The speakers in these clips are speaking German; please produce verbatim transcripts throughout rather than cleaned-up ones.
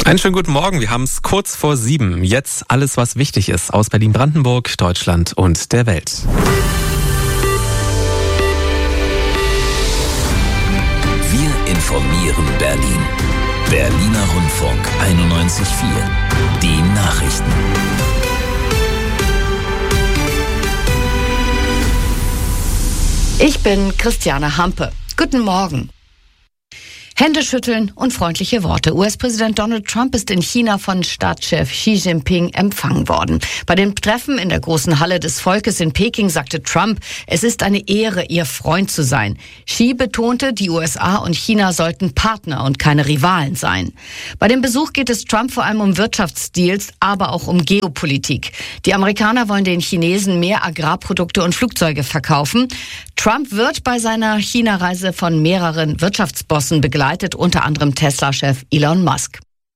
Einen schönen guten Morgen, wir haben es kurz vor sieben. Jetzt alles, was wichtig ist aus Berlin-Brandenburg, Deutschland und der Welt. Wir informieren Berlin. Berliner Rundfunk einundneunzig Komma vier. Die Nachrichten. Ich bin Christiane Hampe. Guten Morgen. Hände schütteln und freundliche Worte. U S-Präsident Donald Trump ist in China von Staatschef Xi Jinping empfangen worden. Bei dem Treffen in der großen Halle des Volkes in Peking sagte Trump, es ist eine Ehre, ihr Freund zu sein. Xi betonte, die U S A und China sollten Partner und keine Rivalen sein. Bei dem Besuch geht es Trump vor allem um Wirtschaftsdeals, aber auch um Geopolitik. Die Amerikaner wollen den Chinesen mehr Agrarprodukte und Flugzeuge verkaufen. Trump wird bei seiner China-Reise von mehreren Wirtschaftsbossen begleitet, unter anderem Tesla-Chef Elon Musk.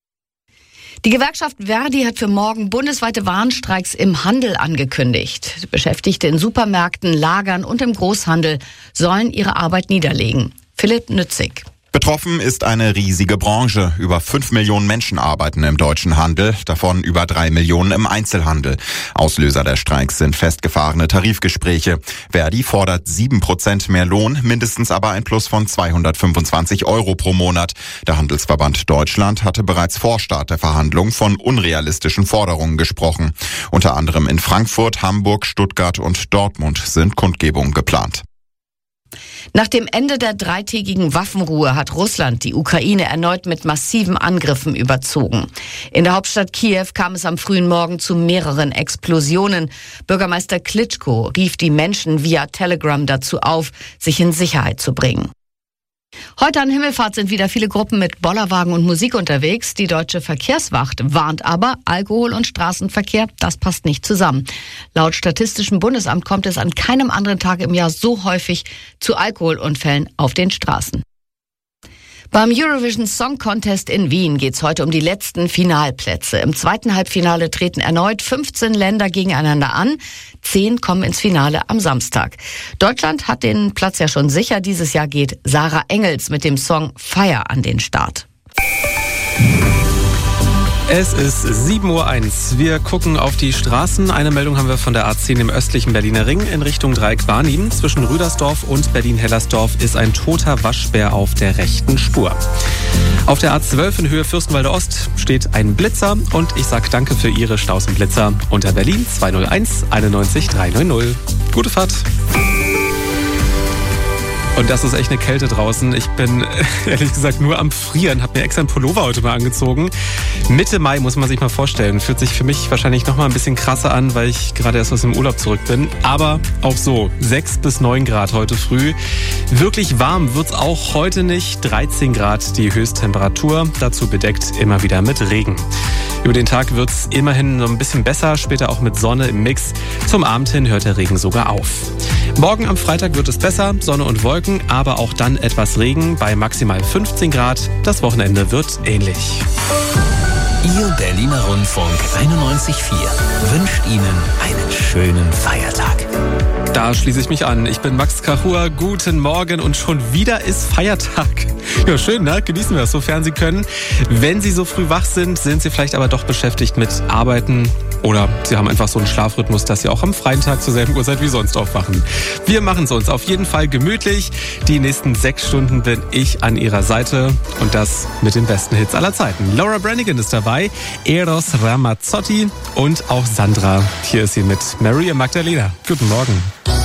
Die Gewerkschaft Verdi hat für morgen bundesweite Warnstreiks im Handel angekündigt. Beschäftigte in Supermärkten, Lagern und im Großhandel sollen ihre Arbeit niederlegen. Philipp Nützig. Betroffen ist eine riesige Branche. Über fünf Millionen Menschen arbeiten im deutschen Handel, davon über drei Millionen im Einzelhandel. Auslöser der Streiks sind festgefahrene Tarifgespräche. Verdi fordert sieben Prozent mehr Lohn, mindestens aber ein Plus von zweihundertfünfundzwanzig Euro pro Monat. Der Handelsverband Deutschland hatte bereits vor Start der Verhandlungen von unrealistischen Forderungen gesprochen. Unter anderem in Frankfurt, Hamburg, Stuttgart und Dortmund sind Kundgebungen geplant. Nach dem Ende der dreitägigen Waffenruhe hat Russland die Ukraine erneut mit massiven Angriffen überzogen. In der Hauptstadt Kiew kam es am frühen Morgen zu mehreren Explosionen. Bürgermeister Klitschko rief die Menschen via Telegram dazu auf, sich in Sicherheit zu bringen. Heute an Himmelfahrt sind wieder viele Gruppen mit Bollerwagen und Musik unterwegs. Die Deutsche Verkehrswacht warnt aber, Alkohol und Straßenverkehr, das passt nicht zusammen. Laut Statistischem Bundesamt kommt es an keinem anderen Tag im Jahr so häufig zu Alkoholunfällen auf den Straßen. Beim Eurovision Song Contest in Wien geht's heute um die letzten Finalplätze. Im zweiten Halbfinale treten erneut fünfzehn Länder gegeneinander an. Zehn kommen ins Finale am Samstag. Deutschland hat den Platz ja schon sicher. Dieses Jahr geht Sarah Engels mit dem Song Fire an den Start. Es ist sieben Uhr eins. Wir gucken auf die Straßen. Eine Meldung haben wir von der A zehn im östlichen Berliner Ring in Richtung Dreieck Barnim. Zwischen Rüdersdorf und Berlin-Hellersdorf ist ein toter Waschbär auf der rechten Spur. Auf der A zwölf in Höhe Fürstenwalde Ost steht ein Blitzer und ich sage danke für Ihre Stausenblitzer unter Berlin zweihunderteins einundneunzig dreihundert. Gute Fahrt. Und das ist echt eine Kälte draußen. Ich bin ehrlich gesagt nur am Frieren, habe mir extra einen Pullover heute mal angezogen. Mitte Mai muss man sich mal vorstellen. Fühlt sich für mich wahrscheinlich noch mal ein bisschen krasser an, weil ich gerade erst aus dem Urlaub zurück bin. Aber auch so, sechs bis neun Grad heute früh. Wirklich warm wird's auch heute nicht. dreizehn Grad die Höchsttemperatur, dazu bedeckt immer wieder mit Regen. Über den Tag wird's immerhin so ein bisschen besser, später auch mit Sonne im Mix. Zum Abend hin hört der Regen sogar auf. Morgen am Freitag wird es besser, Sonne und Wolken, aber auch dann etwas Regen bei maximal fünfzehn Grad. Das Wochenende wird ähnlich. Ihr Berliner Rundfunk einundneunzig Komma vier wünscht Ihnen einen schönen Feiertag. Da schließe ich mich an. Ich bin Max Kachua. Guten Morgen und schon wieder ist Feiertag. Ja, schön, ne? Genießen wir es, sofern Sie können. Wenn Sie so früh wach sind, sind Sie vielleicht aber doch beschäftigt mit Arbeiten oder Sie haben einfach so einen Schlafrhythmus, dass Sie auch am freien Tag zur selben Uhrzeit wie sonst aufwachen. Wir machen es uns auf jeden Fall gemütlich. Die nächsten sechs Stunden bin ich an Ihrer Seite und das mit den besten Hits aller Zeiten. Laura Branigan ist dabei, Eros Ramazzotti und auch Sandra. Hier ist sie mit Maria Magdalena. Guten Morgen.